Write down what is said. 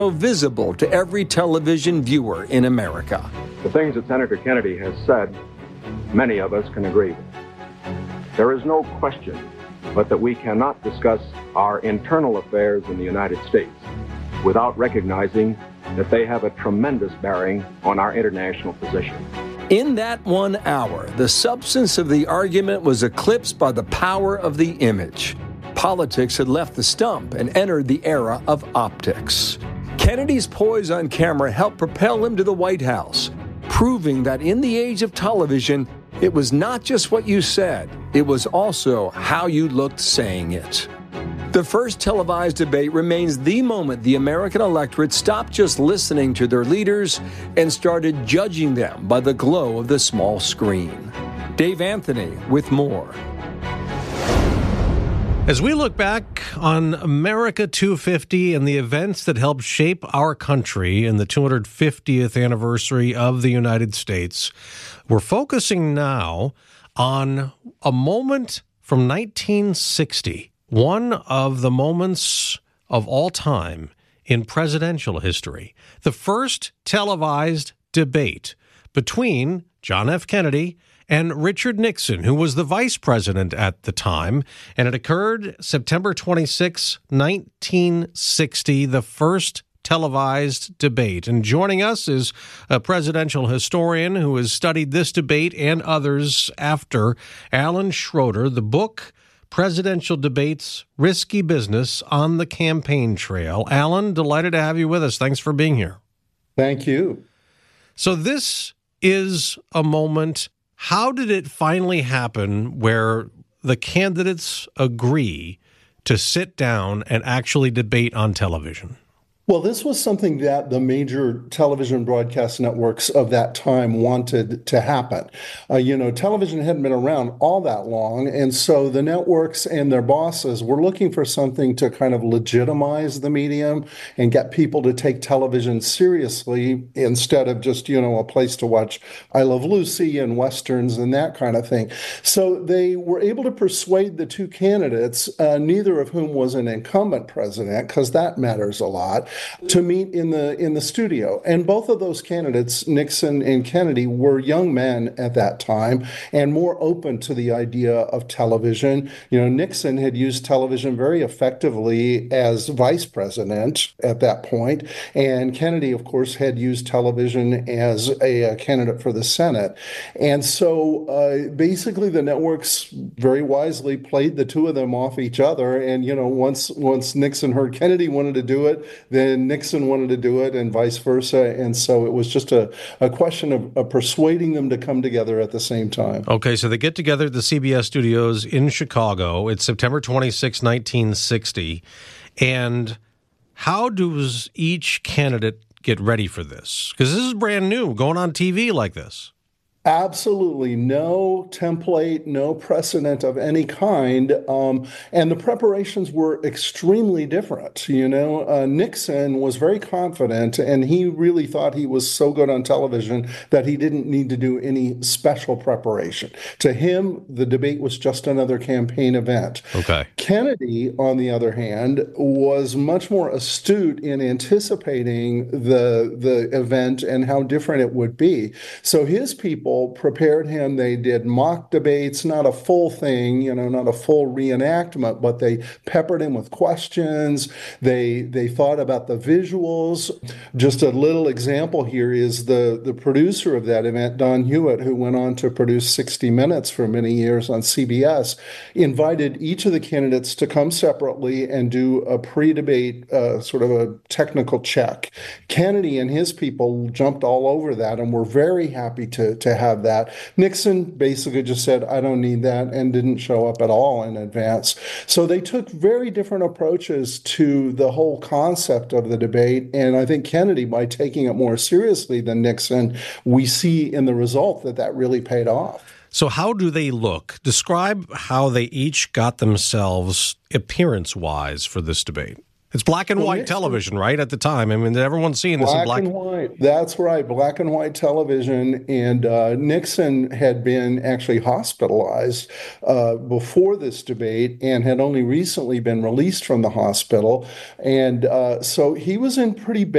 visible to every television viewer in America. The things that Senator Kennedy has said, many of us can agree with. There is no question but that we cannot discuss our internal affairs in the United States without recognizing that they have a tremendous bearing on our international position. In that 1 hour, the substance of the argument was eclipsed by the power of the image. Politics had left the stump and entered the era of optics. Kennedy's poise on camera helped propel him to the White House, proving that in the age of television, it was not just what you said, it was also how you looked saying it. The first televised debate remains the moment the American electorate stopped just listening to their leaders and started judging them by the glow of the small screen. Dave Anthony with more. As we look back on America 250 and the events that helped shape our country in the 250th anniversary of the United States, we're focusing now on a moment from 1960, one of the moments of all time in presidential history, the first televised debate between John F. Kennedy and Richard Nixon, who was the vice president at the time. And it occurred September 26, 1960, the first televised debate. And joining us is a presidential historian who has studied this debate and others after, Alan Schroeder. The book, Presidential Debates, Risky Business on the Campaign Trail. Alan, delighted to have you with us. Thanks for being here. Thank you. So this is a moment. How did it finally happen where the candidates agree to sit down and actually debate on television? Well, this was something that the major television broadcast networks of that time wanted to happen. Television hadn't been around all that long, and so the networks and their bosses were looking for something to kind of legitimize the medium and get people to take television seriously instead of just, a place to watch I Love Lucy and Westerns and that kind of thing. So they were able to persuade the two candidates, neither of whom was an incumbent president, because that matters a lot, to meet in the studio. And both of those candidates, Nixon and Kennedy, were young men at that time and more open to the idea of television. Nixon had used television very effectively as vice president at that point, and Kennedy, of course, had used television as a candidate for the Senate. And so basically the networks very wisely played the two of them off each other. And, once Nixon heard Kennedy wanted to do it, then Nixon wanted to do it and vice versa. And so it was just a question of persuading them to come together at the same time. Okay, so they get together at the CBS studios in Chicago. It's September 26, 1960. And how does each candidate get ready for this? Because this is brand new, going on TV like this. Absolutely no template, no precedent of any kind. And the preparations were extremely different. Nixon was very confident, and he really thought he was so good on television that he didn't need to do any special preparation. To him, the debate was just another campaign event. Okay. Kennedy, on the other hand, was much more astute in anticipating the event and how different it would be. So his people prepared him. They did mock debates, not a full thing, not a full reenactment, but they peppered him with questions. They thought about the visuals. Just a little example here is the producer of that event, Don Hewitt, who went on to produce 60 Minutes for many years on CBS, invited each of the candidates to come separately and do a pre-debate sort of a technical check. Kennedy and his people jumped all over that and were very happy to have that. Nixon basically just said, I don't need that, and didn't show up at all in advance. So they took very different approaches to the whole concept of the debate. And I think Kennedy, by taking it more seriously than Nixon, we see in the result that really paid off. So how do they look? Describe how they each got themselves appearance-wise for this debate. It's black and white Nixon, television, right, at the time. I mean, everyone's seeing this in black and white. That's right, black and white television. And Nixon had been actually hospitalized before this debate and had only recently been released from the hospital. And so he was in pretty bad